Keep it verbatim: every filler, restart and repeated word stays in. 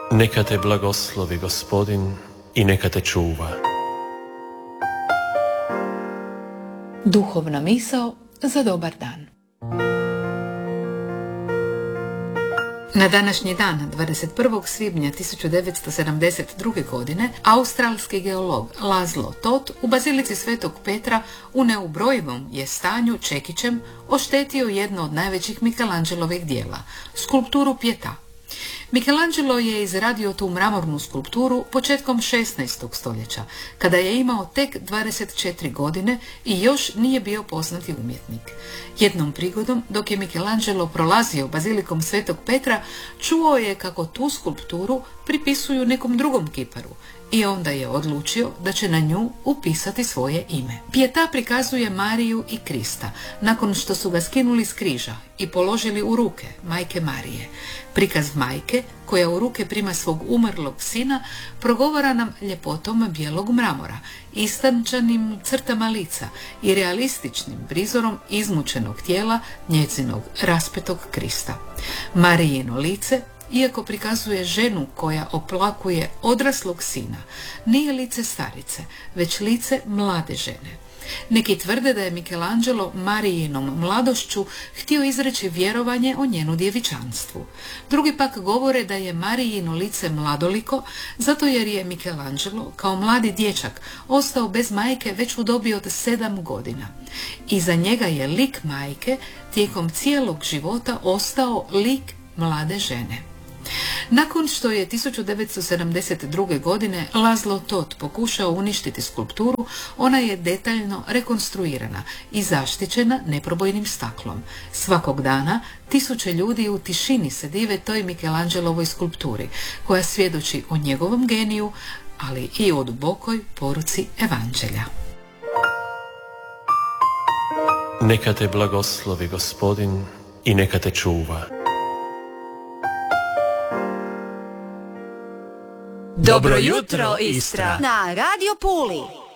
Neka te blagoslovi Gospodin i neka te čuva. Duhovna misao za dobar dan. Na današnji dan, dvadeset prvog svibnja tisuću devetsto sedamdeset druge. godine, australski geolog Laszlo Toth u bazilici Svetog Petra u neubrojivom je stanju čekićem oštetio jedno od najvećih Michelangelovih dijela, skulpturu Pietà. Michelangelo je izradio tu mramornu skulpturu početkom šesnaestog stoljeća, kada je imao tek dvadeset četiri godine i još nije bio poznati umjetnik. Jednom prigodom, dok je Michelangelo prolazio bazilikom Svetog Petra, čuo je kako tu skulpturu pripisuju nekom drugom kiparu i onda je odlučio da će na nju upisati svoje ime. Pietà prikazuje Mariju i Krista nakon što su ga skinuli s križa i položili u ruke majke Marije. Prikaz majke, koja u ruke prima svog umrlog sina, progovara nam ljepotom bijelog mramora, istančanim crtama lica i realističnim prizorom izmučenog tijela njezinog raspetog Krista. Marijino lice, iako prikazuje ženu koja oplakuje odraslog sina, nije lice starice, već lice mlade žene. Neki tvrde da je Michelangelo Marijinom mladošću htio izreći vjerovanje o njenu djevičanstvu. Drugi pak govore da je Marijino lice mladoliko, zato jer je Michelangelo kao mladi dječak ostao bez majke već u dobi od sedam godina. I za njega je lik majke tijekom cijelog života ostao lik mlade žene. Nakon što je tisuću devetsto sedamdeset druge. godine Laszlo Toth pokušao uništiti skulpturu, ona je detaljno rekonstruirana i zaštićena neprobojnim staklom. Svakog dana tisuće ljudi u tišini se dive toj Michelangelovoj skulpturi, koja svjedoči o njegovom geniju, ali i o dubokoj poruci evanđelja. Neka te blagoslovi Gospodin i neka te čuva. Dobro jutro, Istra! Na Radio Puli.